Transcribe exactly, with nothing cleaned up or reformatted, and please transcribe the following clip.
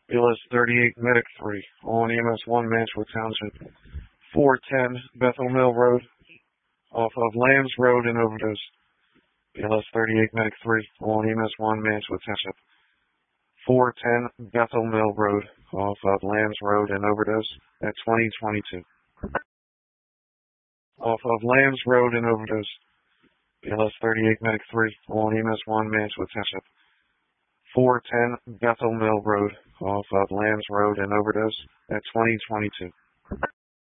B L S thirty-eight, Medic three, on E M S one, Mansfield Township. four ten, Bethel Mill Road, off of Lambs Road, and overdose. B L S thirty-eight, Medic three, on E M S one, Mansfield Township. four ten, Bethel Mill Road, off of Lambs Road, and overdose at twenty twenty-two. Off of Lambs Road, and overdose. B L S thirty-eight, Medic three, on E M S one, Mansfield Township. four ten, Bethel Mill Road, off of Lambs Road, and overdose at twenty twenty-two.